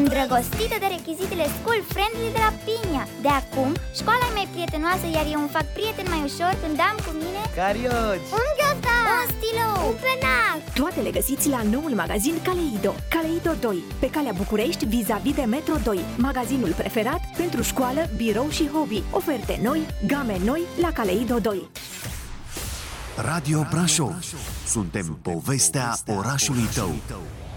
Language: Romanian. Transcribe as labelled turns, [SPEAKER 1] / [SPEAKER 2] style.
[SPEAKER 1] îndrăgostită de rechizitele school friendly de la Pinia. De acum, școala e mai prietenoasă, iar eu îmi fac prieten mai ușor când am cu mine
[SPEAKER 2] carioci,
[SPEAKER 1] un ghiozdan, un stilou, un penac.
[SPEAKER 3] Toate le găsiți la noul magazin Caleido. Caleido 2, pe calea București, vis-a-vis de Metro 2. Magazinul preferat pentru școală, birou și hobby. Oferte noi, game noi la Caleido 2.
[SPEAKER 4] Radio Brașov. Suntem povestea orașului tău.